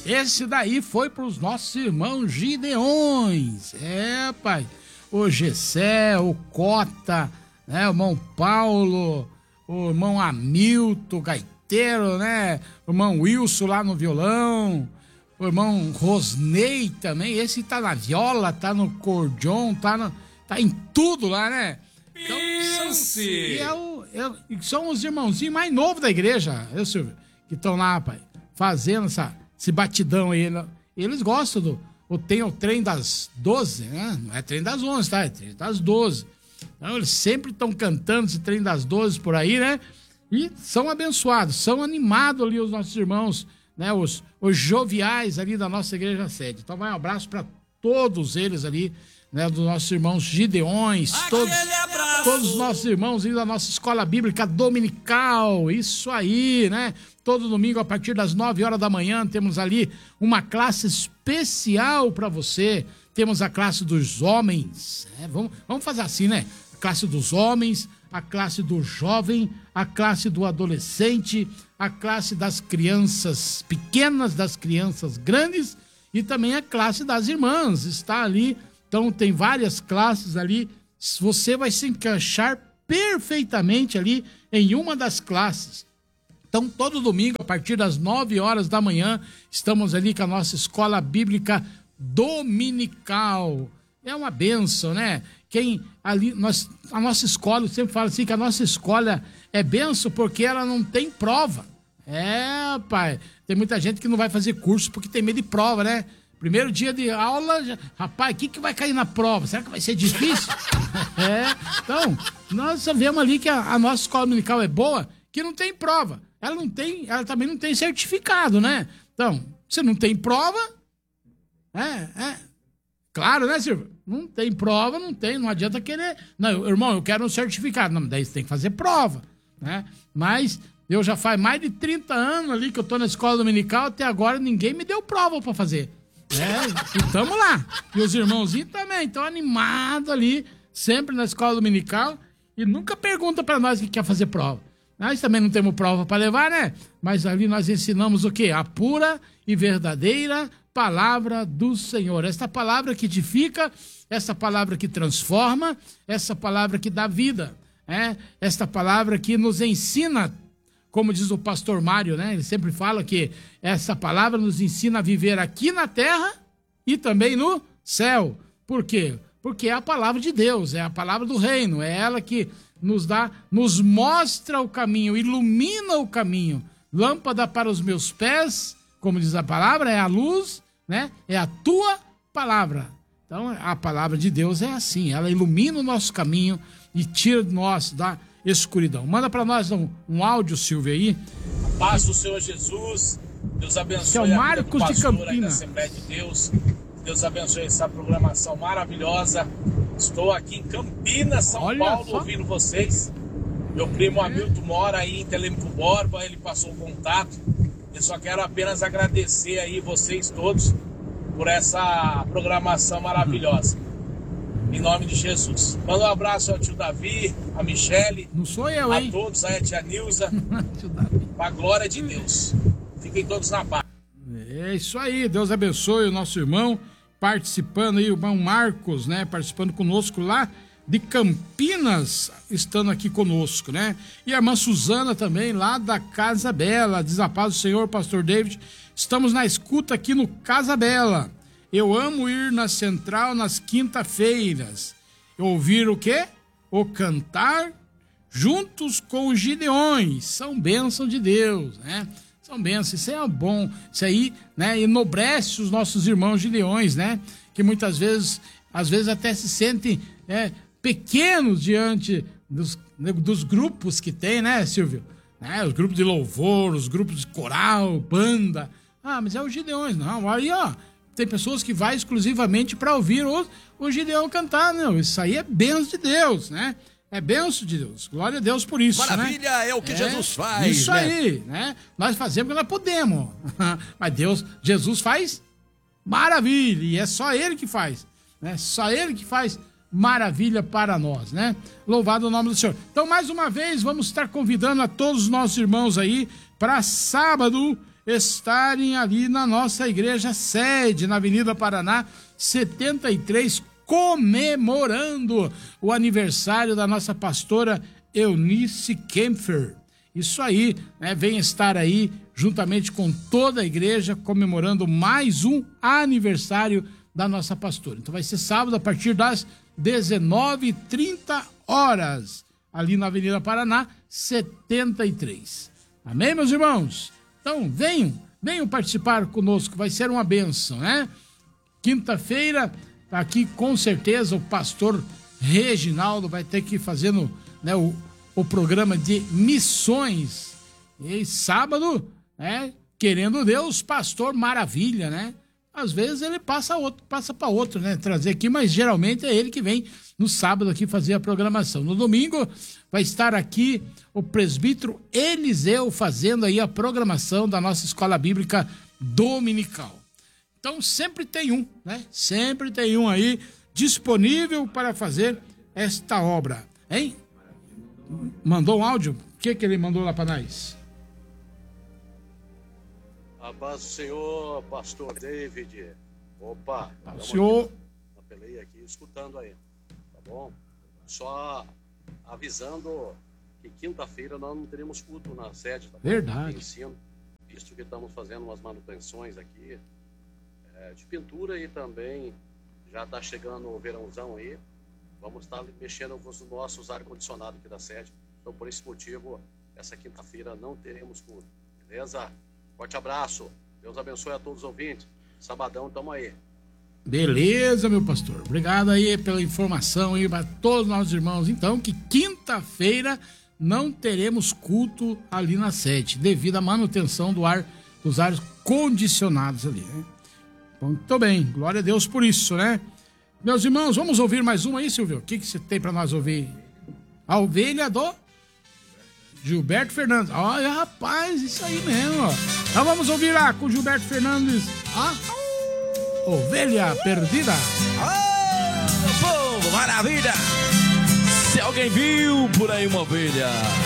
Esse daí foi para os nossos irmãos Gideões. É, pai. O Gessé, o Cota, né? O irmão Paulo, o irmão Hamilton, gaiteiro, né? O irmão Wilson lá no violão. O irmão Rosnei também. Esse tá na viola, tá no cordion, tá em tudo lá, né? Então, são os irmãozinhos mais novos da igreja, Silvio, que estão lá, pai, fazendo esse batidão aí. Eles gostam tem o trem das 12, né? Não é trem das 11, tá? É trem das 12. Então, eles sempre estão cantando esse trem das 12 por aí, né? E são abençoados, são animados ali os nossos irmãos, né? Os joviais ali da nossa igreja sede. Então, vai um abraço para todos eles ali, né, dos nossos irmãos Gideões, todos os nossos irmãos da nossa escola bíblica dominical, isso aí, né? Todo domingo, a partir das 9 horas da manhã, temos ali uma classe especial para você. Temos a classe dos homens, né? Vamos fazer assim, né? A classe dos homens, a classe do jovem, a classe do adolescente, a classe das crianças pequenas, das crianças grandes e também a classe das irmãs, está ali. Então, tem várias classes ali. Você vai se encaixar perfeitamente ali em uma das classes. Então, todo domingo, a partir das 9 horas da manhã, estamos ali com a nossa escola bíblica dominical. É uma bênção, né? A nossa escola, eu sempre falo assim, que a nossa escola é bênção porque ela não tem prova. É, pai. Tem muita gente que não vai fazer curso porque tem medo de prova, né? Primeiro dia de aula, rapaz, o que vai cair na prova? Será que vai ser difícil? Então, nós sabemos ali que a nossa escola dominical é boa, que não tem prova. Ela também não tem certificado, né? Então, se não tem prova, claro, né, Silvio? Não tem prova, não adianta querer. Não, irmão, eu quero um certificado. Não, daí você tem que fazer prova, né? Mas eu já faz mais de 30 anos ali que eu tô na escola dominical, até agora ninguém me deu prova pra fazer. E tamo lá. E os irmãozinhos também estão animados ali, sempre na escola dominical, e nunca pergunta pra nós que quer fazer prova. Nós também não temos prova pra levar, né? Mas ali nós ensinamos o quê? A pura e verdadeira palavra do Senhor. Esta palavra que edifica, essa palavra que transforma, essa palavra que dá vida, esta palavra que nos ensina. Como diz o pastor Mário, né? Ele sempre fala que essa palavra nos ensina a viver aqui na terra e também no céu. Por quê? Porque é a palavra de Deus, é a palavra do reino, é ela que nos mostra o caminho, ilumina o caminho. Lâmpada para os meus pés, como diz a palavra, é a luz, né? É a tua palavra. Então, a palavra de Deus é assim, ela ilumina o nosso caminho e tira de nós da escuridão. Manda para nós um áudio, Silvio, aí. A paz do Senhor Jesus. Deus abençoe. Que é o Marcos de Campinas. Assembleia de Deus. Deus abençoe essa programação maravilhosa. Estou aqui em Campinas, São Paulo, ouvindo vocês. Meu primo Hamilton mora aí em Telêmaco Borba, ele passou o contato. Eu só quero apenas agradecer aí vocês todos por essa programação maravilhosa. Em nome de Jesus. Manda um abraço ao tio Davi, a Michele. Não sou eu, hein? A todos, a tia Nilza. Para a glória de Deus. Fiquem todos na paz. É isso aí. Deus abençoe o nosso irmão participando aí, o irmão Marcos, né? Participando conosco lá de Campinas, estando aqui conosco, né? E a irmã Suzana também, lá da Casa Bela. Diz a paz do Senhor, pastor David. Estamos na escuta aqui no Casa Bela. Eu amo ir na central nas quinta-feiras. Ouvir o quê? O cantar juntos com os Gideões. São bênçãos de Deus, né? São bênçãos. Isso é bom. Isso aí, né? Enobrece os nossos irmãos Gideões, né? Que muitas vezes, às vezes até se sentem pequenos diante dos grupos que tem, né, Silvio? Os grupos de louvor, os grupos de coral, banda. Ah, mas é os Gideões. Não, aí, ó. Tem pessoas que vai exclusivamente para ouvir o Gideão cantar, não. Isso aí é bênção de Deus, né? É bênção de Deus. Glória a Deus por isso, maravilha, né? É o que Jesus faz. Isso, né? Aí, né? Nós fazemos o que nós podemos. Mas Jesus faz maravilha. E é só Ele que faz, né? Só Ele que faz maravilha para nós, né? Louvado o nome do Senhor. Então, mais uma vez, vamos estar convidando a todos os nossos irmãos aí para sábado, estarem ali na nossa igreja sede, na Avenida Paraná 73, comemorando o aniversário da nossa pastora Eunice Kempfer. Isso aí, né? Vem estar aí juntamente com toda a igreja comemorando mais um aniversário da nossa pastora. Então vai ser sábado a partir das 19h30 ali na Avenida Paraná 73. Amém, meus irmãos? Então venham participar conosco, vai ser uma bênção, né? Quinta-feira, aqui com certeza o pastor Reginaldo vai ter que ir fazendo, né, o programa de missões. E sábado, né, querendo Deus, pastor Maravilha, né? Às vezes ele passa para outro, né? Trazer aqui, mas geralmente é ele que vem no sábado aqui fazer a programação. No domingo vai estar aqui o presbítero Eliseu fazendo aí a programação da nossa escola bíblica dominical. Então sempre tem um, né? Sempre tem um aí disponível para fazer esta obra, hein? Mandou um áudio? O que ele mandou lá para nós? A paz do Senhor, pastor David. Opa, o senhor. Apelei aqui, escutando aí, tá bom? Só avisando que quinta-feira nós não teremos culto na sede, tá bom? Verdade. Ensino, visto que estamos fazendo umas manutenções aqui, de pintura, e também já está chegando o verãozão aí. Vamos estar mexendo com os nossos ar-condicionados aqui da sede. Então, por esse motivo, essa quinta-feira não teremos culto, beleza? Forte abraço. Deus abençoe a todos os ouvintes. Sabadão, tamo aí. Beleza, meu pastor. Obrigado aí pela informação aí para todos os nossos irmãos. Então, que quinta-feira não teremos culto ali na sede, devido à manutenção dos ares condicionados ali, né? Muito bem. Glória a Deus por isso, né? Meus irmãos, vamos ouvir mais uma aí, Silvio? O que você tem para nós ouvir? A ovelha do Gilberto Fernandes. Olha, rapaz, isso aí mesmo, ó. Então vamos ouvir lá com o Gilberto Fernandes. Ovelha Perdida. Povo, maravilha! Se alguém viu por aí uma ovelha